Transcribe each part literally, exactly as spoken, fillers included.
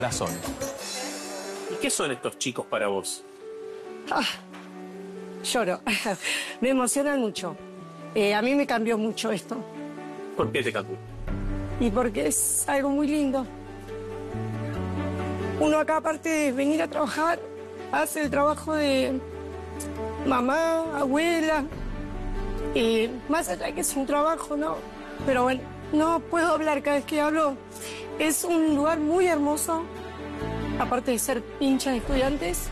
corazón. ¿Y qué son estos chicos para vos? Ah, lloro. Me emocionan mucho. Eh, a mí me cambió mucho esto. ¿Por qué te cambió? Y porque es algo muy lindo. Uno acá, aparte de venir a trabajar, hace el trabajo de mamá, abuela. Y más allá de que es un trabajo, ¿no? Pero bueno, no puedo hablar cada vez que hablo. Es un lugar muy hermoso, aparte de ser hincha de Estudiantes.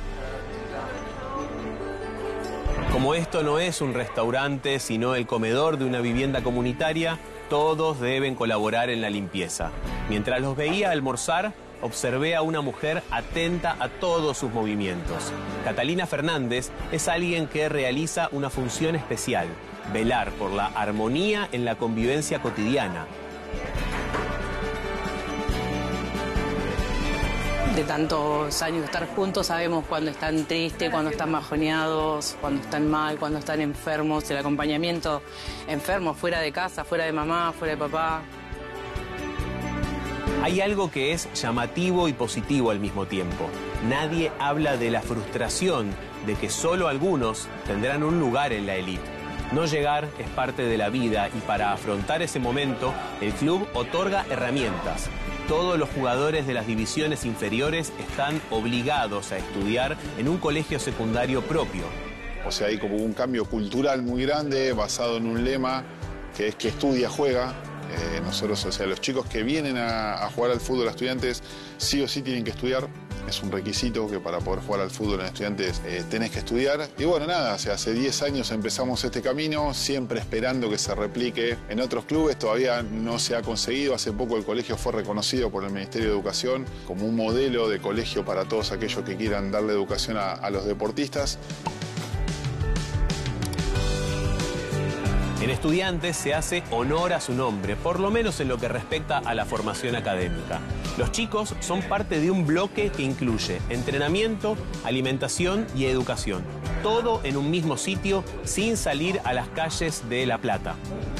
Como esto no es un restaurante, sino el comedor de una vivienda comunitaria, todos deben colaborar en la limpieza. Mientras los veía almorzar, observé a una mujer atenta a todos sus movimientos. Catalina Fernández es alguien que realiza una función especial: velar por la armonía en la convivencia cotidiana. De tantos años de estar juntos sabemos cuando están tristes, cuando están bajoneados, cuando están mal, cuando están enfermos. El acompañamiento enfermo, fuera de casa, fuera de mamá, fuera de papá. Hay algo que es llamativo y positivo al mismo tiempo. Nadie habla de la frustración de que solo algunos tendrán un lugar en la élite. No llegar es parte de la vida y para afrontar ese momento, el club otorga herramientas. Todos los jugadores de las divisiones inferiores están obligados a estudiar en un colegio secundario propio. O sea, hay como un cambio cultural muy grande basado en un lema que es que estudia, juega. Eh, nosotros, o sea, los chicos que vienen a, a jugar al fútbol a Estudiantes sí o sí tienen que estudiar. Es un requisito que para poder jugar al fútbol en Estudiantes eh, tenés que estudiar. Y bueno, nada, o sea, hace diez años empezamos este camino, siempre esperando que se replique en otros clubes. Todavía no se ha conseguido. Hace poco el colegio fue reconocido por el Ministerio de Educación como un modelo de colegio para todos aquellos que quieran darle educación a, a los deportistas. En Estudiantes se hace honor a su nombre, por lo menos en lo que respecta a la formación académica. Los chicos son parte de un bloque que incluye entrenamiento, alimentación y educación. Todo en un mismo sitio, sin salir a las calles de La Plata.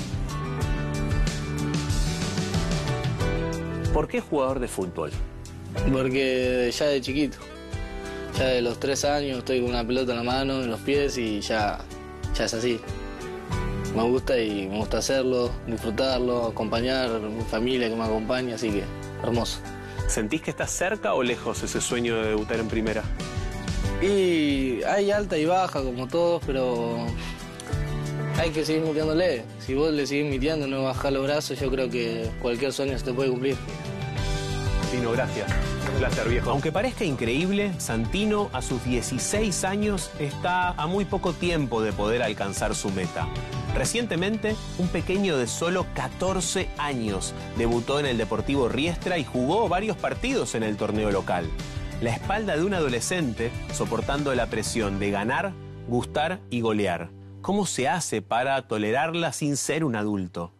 ¿Por qué jugador de fútbol? Porque ya de chiquito, ya de los tres años estoy con una pelota en la mano, en los pies y ya, ya es así. Me gusta y me gusta hacerlo, disfrutarlo, acompañar a mi familia que me acompaña, así que hermoso. ¿Sentís que estás cerca o lejos ese sueño de debutar en primera? Y hay alta y baja como todos, pero hay que seguir metiéndole. Si vos le seguís metiendo, no bajás los brazos, yo creo que cualquier sueño se te puede cumplir. Santino, gracias. Un placer, viejo. Aunque parezca increíble, Santino a sus dieciséis años está a muy poco tiempo de poder alcanzar su meta. Recientemente, un pequeño de solo catorce años debutó en el Deportivo Riestra y jugó varios partidos en el torneo local. La espalda de un adolescente soportando la presión de ganar, gustar y golear. ¿Cómo se hace para tolerarla sin ser un adulto?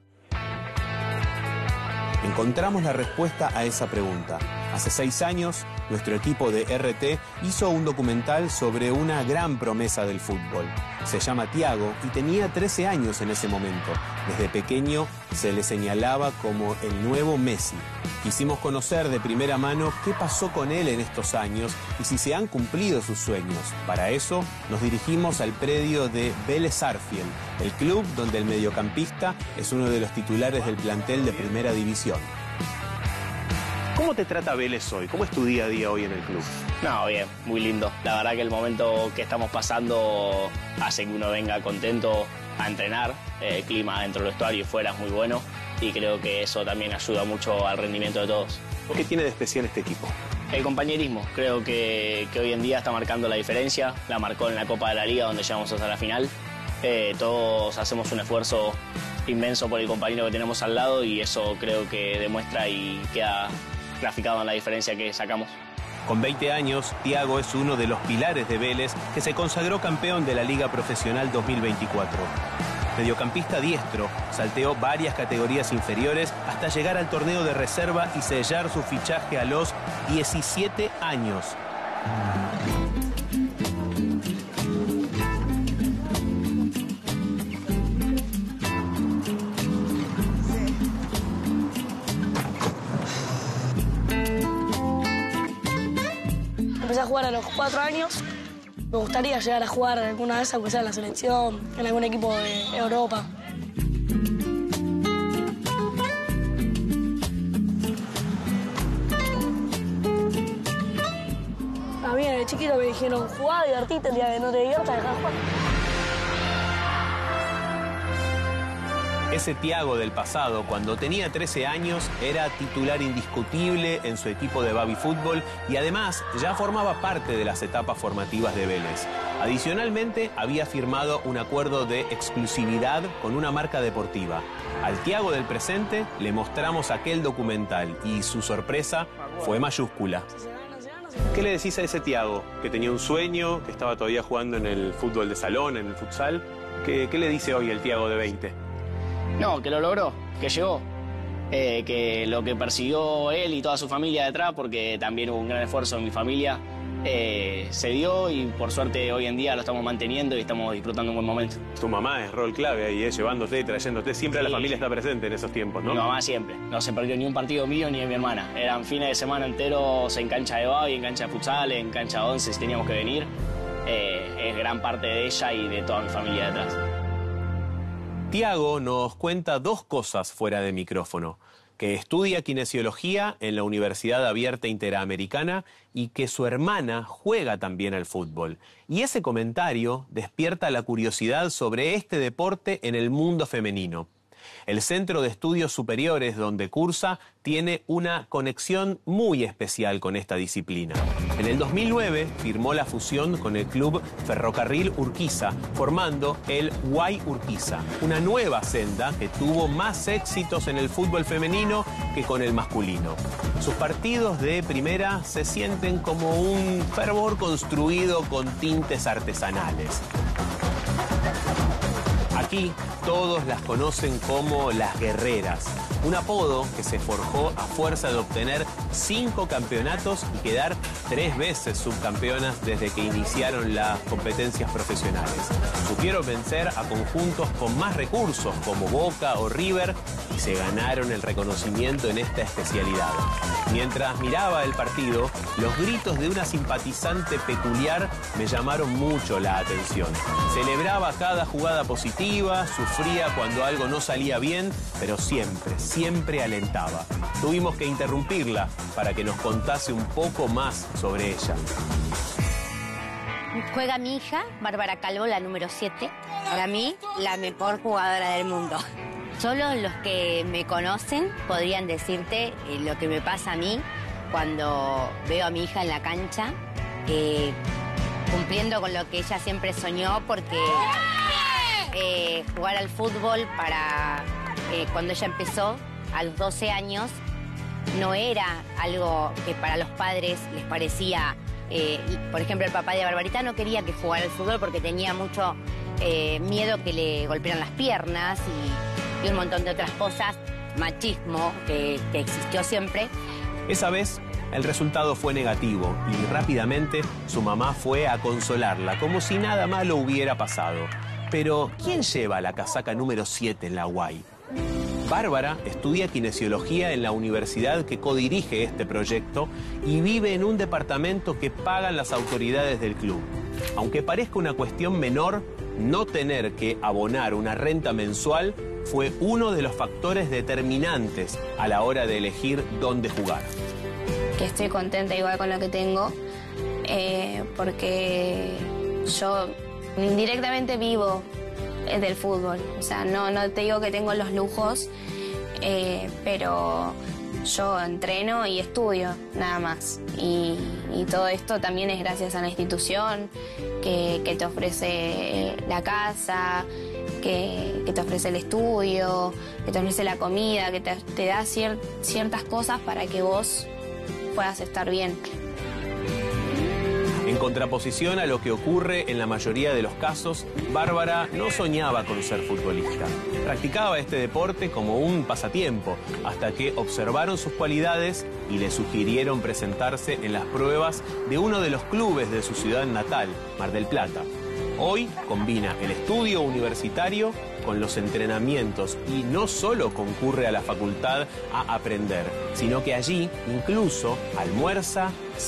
Encontramos la respuesta a esa pregunta. Hace seis años, nuestro equipo de R T hizo un documental sobre una gran promesa del fútbol. Se llama Thiago y tenía trece años en ese momento. Desde pequeño se le señalaba como el nuevo Messi. Quisimos conocer de primera mano qué pasó con él en estos años y si se han cumplido sus sueños. Para eso nos dirigimos al predio de Vélez Sarsfield, el club donde el mediocampista es uno de los titulares del plantel de Primera División. ¿Cómo te trata Vélez hoy? ¿Cómo es tu día a día hoy en el club? No, bien, muy lindo. La verdad que el momento que estamos pasando hace que uno venga contento a entrenar. El clima dentro del vestuario y fuera es muy bueno y creo que eso también ayuda mucho al rendimiento de todos. ¿Qué tiene de especial este equipo? El compañerismo, creo que, que hoy en día está marcando la diferencia. La marcó en la Copa de la Liga donde llegamos hasta la final. Eh, todos hacemos un esfuerzo inmenso por el compañero que tenemos al lado y eso creo que demuestra y queda graficado en la diferencia que sacamos. Con veinte años, Thiago es uno de los pilares de Vélez que se consagró campeón de la Liga Profesional dos mil veinticuatro. Mediocampista diestro, salteó varias categorías inferiores hasta llegar al torneo de reserva y sellar su fichaje a los diecisiete años. empecé a jugar a los cuatro años. Me gustaría llegar a jugar alguna vez, aunque sea en la selección, en algún equipo de Europa. A mí de chiquito me dijeron, jugá, divertite, el día que no te diviertas, dejá de jugar. Ese Thiago del pasado, cuando tenía trece años, era titular indiscutible en su equipo de baby fútbol y además ya formaba parte de las etapas formativas de Vélez. Adicionalmente, había firmado un acuerdo de exclusividad con una marca deportiva. Al Thiago del presente le mostramos aquel documental y su sorpresa fue mayúscula. ¿Qué le decís a ese Thiago que tenía un sueño, que estaba todavía jugando en el fútbol de salón, en el futsal? ¿Qué, qué le dice hoy el Thiago de veinte? No, que lo logró, que llegó, eh, que lo que persiguió él y toda su familia detrás, porque también hubo un gran esfuerzo en mi familia, eh, se dio y por suerte hoy en día lo estamos manteniendo y estamos disfrutando un buen momento. Tu mamá es rol clave ahí, ¿eh? Llevándote, trayéndote, siempre sí. La familia está presente en esos tiempos, ¿no? Mi mamá siempre, no se perdió ni un partido mío ni de mi hermana. Eran fines de semana enteros en cancha de baby, en cancha de futsal, en cancha de once si teníamos que venir. Eh, es gran parte de ella y de toda mi familia detrás. Thiago nos cuenta dos cosas fuera de micrófono, que estudia kinesiología en la Universidad Abierta Interamericana y que su hermana juega también al fútbol. Y ese comentario despierta la curiosidad sobre este deporte en el mundo femenino. El Centro de Estudios Superiores donde cursa tiene una conexión muy especial con esta disciplina. En el dos mil nueve firmó la fusión con el club Ferrocarril Urquiza, formando el Guay Urquiza, una nueva senda que tuvo más éxitos en el fútbol femenino que con el masculino. Sus partidos de primera se sienten como un fervor construido con tintes artesanales. Aquí todos las conocen como las guerreras, un apodo que se forjó a fuerza de obtener cinco campeonatos y quedar tres veces subcampeonas desde que iniciaron las competencias profesionales. Supieron vencer a conjuntos con más recursos como Boca o River y se ganaron el reconocimiento en esta especialidad. Mientras miraba el partido, los gritos de una simpatizante peculiar me llamaron mucho la atención. Celebraba cada jugada positiva, sufría cuando algo no salía bien, pero siempre, siempre alentaba. Tuvimos que interrumpirla para que nos contase un poco más sobre ella. Juega mi hija, Bárbara Calvo, la número siete. Para mí, la mejor jugadora del mundo. Solo los que me conocen podrían decirte eh, lo que me pasa a mí cuando veo a mi hija en la cancha, eh, cumpliendo con lo que ella siempre soñó, porque eh, jugar al fútbol para eh, cuando ella empezó, a los doce años, no era algo que para los padres les parecía... Eh, por ejemplo, el papá de Barbarita no quería que jugara al fútbol porque tenía mucho eh, miedo que le golpearan las piernas y, y un montón de otras cosas, machismo que, que existió siempre. Esa vez el resultado fue negativo y rápidamente su mamá fue a consolarla, como si nada malo hubiera pasado. Pero, ¿quién lleva la casaca número siete en la Guay? Bárbara estudia kinesiología en la universidad que codirige este proyecto y vive en un departamento que pagan las autoridades del club. Aunque parezca una cuestión menor, no tener que abonar una renta mensual fue uno de los factores determinantes a la hora de elegir dónde jugar. Que estoy contenta igual con lo que tengo, eh, porque yo indirectamente vivo del fútbol. O sea, no, no te digo que tengo los lujos, eh, pero yo entreno y estudio, nada más. Y, y todo esto también es gracias a la institución que, que te ofrece la casa, que, que te ofrece el estudio, que te ofrece la comida, que te, te da cier, ciertas cosas para que vos puedas estar bien. En contraposición a lo que ocurre en la mayoría de los casos, Bárbara no soñaba con ser futbolista. Practicaba este deporte como un pasatiempo, hasta que observaron sus cualidades y le sugirieron presentarse en las pruebas de uno de los clubes de su ciudad natal, Mar del Plata. Hoy combina el estudio universitario con los entrenamientos y no solo concurre a la facultad a aprender, sino que allí incluso almuerza,